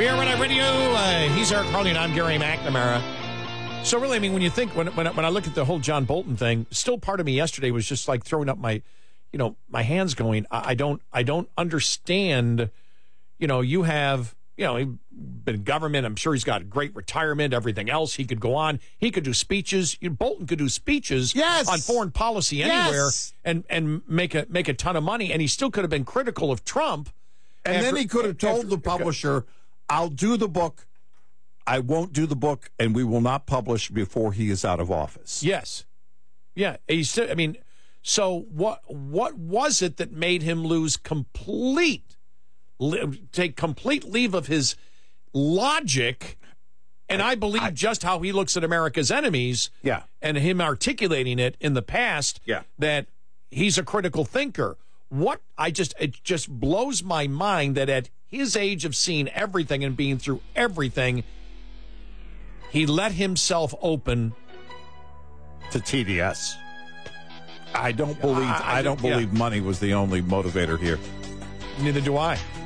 We are Red Eye Radio. He's Eric Harley, and I'm Gary McNamara. So really, I mean, when you think, when I look at the whole John Bolton thing, still part of me yesterday was just like throwing up my hands going, I don't understand, you have, he's been in government. I'm sure he's got a great retirement, everything else. He could go on. He could do speeches. Bolton could do speeches on foreign policy anywhere and make a ton of money. And he still could have been critical of Trump. And then he could have told the publisher, I'll do the book. I won't do the book, and we will not publish before he is out of office. Yes. Yeah. So what was it that made him take complete leave of his logic? And I believe just how he looks at America's enemies. Yeah. And him articulating it in the past. Yeah. That he's a critical thinker. It just blows my mind that at his age of seeing everything and being through everything, he let himself open to TDS. I don't believe money was the only motivator here. Neither do I.